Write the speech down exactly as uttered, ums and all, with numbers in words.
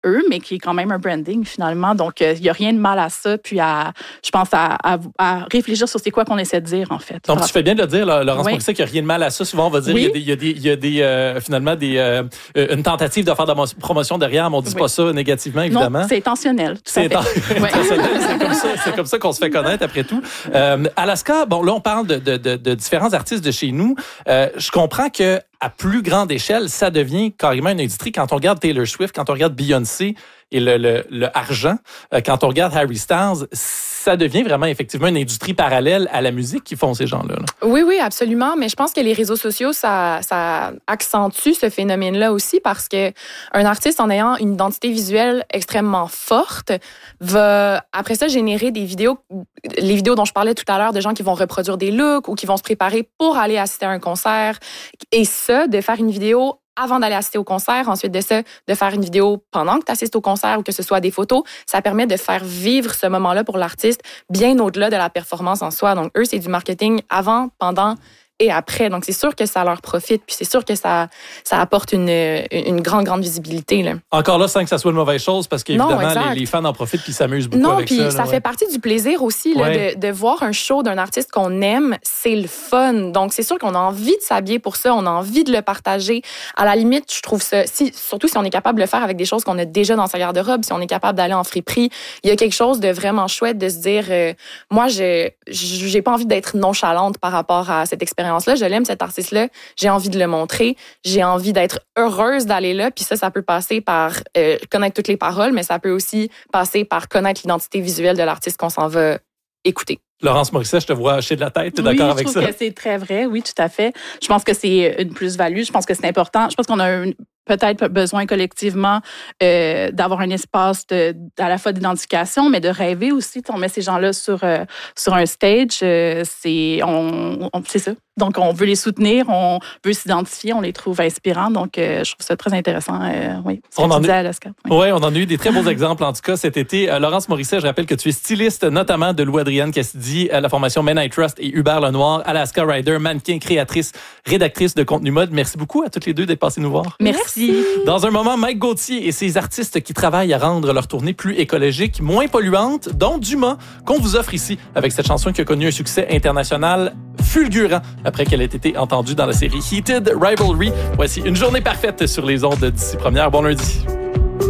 eux, mais qui est quand même un branding finalement. Donc, il euh, n'y a rien de mal à ça. Puis, à, je pense à, à, à réfléchir sur c'est quoi qu'on essaie de dire, en fait. Donc, tu fais bien de le dire, là, Laurence oui. Morisset, qu'il n'y a rien de mal à ça. Souvent, on va dire, oui. il y a des, il y a des, il y a des euh, finalement, des, euh, une tentative de faire de la promotion derrière, mais on ne dit oui. pas ça négativement, évidemment. Non, c'est intentionnel. Tout c'est intentionnel. C'est comme ça, c'est comme ça qu'on se fait connaître, après tout. Euh, Alaska, bon, là, on parle de, de, de, de différents artistes de chez nous. Euh, je comprends que à plus grande échelle, ça devient carrément une industrie. Quand on regarde Taylor Swift, quand on regarde Beyoncé et le, le, le argent, quand on regarde Harry Styles, ça devient vraiment effectivement une industrie parallèle à la musique qui font ces gens-là. Là. Oui, oui, absolument. Mais je pense que les réseaux sociaux, ça, ça accentue ce phénomène-là aussi parce que un artiste, en ayant une identité visuelle extrêmement forte, va après ça générer des vidéos, les vidéos dont je parlais tout à l'heure, de gens qui vont reproduire des looks ou qui vont se préparer pour aller assister à un concert. Et ça, de faire une vidéo avant d'aller assister au concert, ensuite de ça, de faire une vidéo pendant que tu assistes au concert ou que ce soit des photos, ça permet de faire vivre ce moment-là pour l'artiste bien au-delà de la performance en soi. Donc, eux, c'est du marketing avant, pendant et après. Donc, c'est sûr que ça leur profite, puis c'est sûr que ça, ça apporte une, une grande, grande visibilité. Là. Encore là, sans que ça soit une mauvaise chose, parce qu'évidemment, les, les fans en profitent puis s'amusent beaucoup non, avec ça. Non, puis ça là, fait ouais. partie du plaisir aussi là, ouais. de, de voir un show d'un artiste qu'on aime. C'est le fun. Donc, c'est sûr qu'on a envie de s'habiller pour ça, on a envie de le partager. À la limite, je trouve ça, si, surtout si on est capable de le faire avec des choses qu'on a déjà dans sa garde-robe, si on est capable d'aller en friperie, il y a quelque chose de vraiment chouette de se dire, euh, moi, je j'ai pas envie d'être nonchalante par rapport à cette expérience-là. Je l'aime, cet artiste-là. J'ai envie de le montrer. J'ai envie d'être heureuse d'aller là. Puis ça, ça peut passer par euh, connaître toutes les paroles, mais ça peut aussi passer par connaître l'identité visuelle de l'artiste qu'on s'en va écouter. Laurence Morisset, je te vois hocher de la tête. Tu es oui, d'accord avec ça? Oui, je trouve que c'est très vrai. Oui, tout à fait. Je pense que c'est une plus-value. Je pense que c'est important. Je pense qu'on a un, peut-être besoin collectivement euh, d'avoir un espace de, à la fois d'identification, mais de rêver aussi. On met ces gens-là sur, euh, sur un stage. Euh, c'est, on, on, c'est ça. Donc, on veut les soutenir, on veut s'identifier, on les trouve inspirants. Donc, euh, je trouve ça très intéressant. Euh, oui, ce que tu disais, Alaska. Oui, ouais, on en a eu des très beaux exemples, en tout cas, cet été. Euh, Laurence Morisset, je rappelle que tu es styliste, notamment de Lou-Adrienne Cassidy, à la formation Men I Trust et Hubert Lenoir, Alaska Rider, mannequin, créatrice, rédactrice de contenu mode. Merci beaucoup à toutes les deux d'être passées nous voir. Merci. Dans un moment, Mike Gauthier et ses artistes qui travaillent à rendre leur tournée plus écologique, moins polluante, dont Dumas, qu'on vous offre ici avec cette chanson qui a connu un succès international fulgurant après qu'elle ait été entendue dans la série Heated Rivalry. Voici une journée parfaite sur les ondes d'Ici Première. Bon lundi.